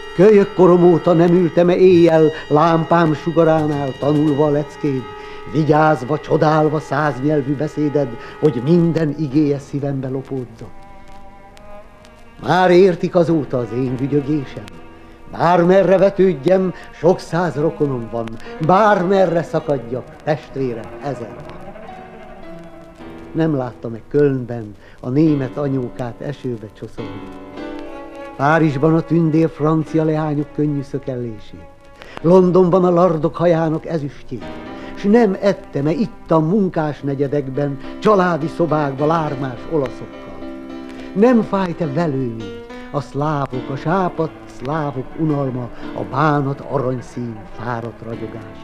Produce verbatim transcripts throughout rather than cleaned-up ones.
Kölyök korom óta nem ültem-e éjjel lámpám sugaránál tanulva a leckéd, vigyázva, csodálva száznyelvű beszéded, hogy minden igéje szívembe lopódzott. Már értik azóta az én gügyögésem. Bármerre vetődjem, sok száz rokonom van, bármerre szakadjak, testvérem ezer van. Nem láttam-e Kölnben a német anyókát esőbe csoszolni, Párizsban a tündér francia leányok könnyű szökellését, Londonban a lardok hajának ezüstjét, s nem ettem-e ittam munkás negyedekben, családi szobákba lármás olaszokkal. Nem fájt-e velőni a szlávok, a sápadt szlávok unalma, a bánat aranyszín fáradt ragyogása?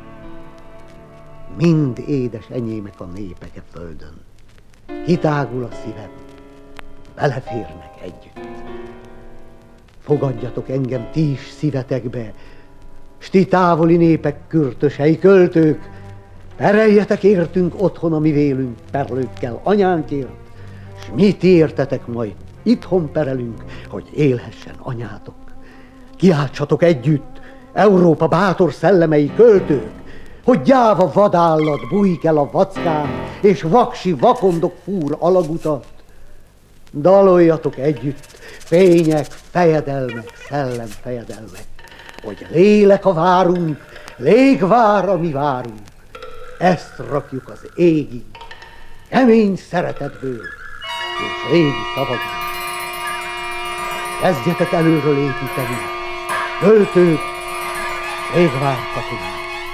Mind édes enyémek a népek e földön. Kitágul a szívem, beleférnek együtt. Fogadjatok engem ti is szívetekbe, s ti távoli népek kürtösei, költők, pereljetek értünk otthon a mi vélünk perlőkkel anyánkért, s mi ti értetek majd itthon perelünk, hogy élhessen anyátok. Kiáltsatok együtt, Európa bátor szellemei, költők, hogy gyáva vadállat bújik el a vackán, és vaksi vakondok fúr alagutat. Daloljatok együtt, fények, fejedelmek, szellem fejedelmek, hogy lélek a várunk, lég vár a mi várunk. Ezt rakjuk az égig, kemény szeretetből és régi szavakból. Kezdjetek előről építeni, költők, légvár katonák.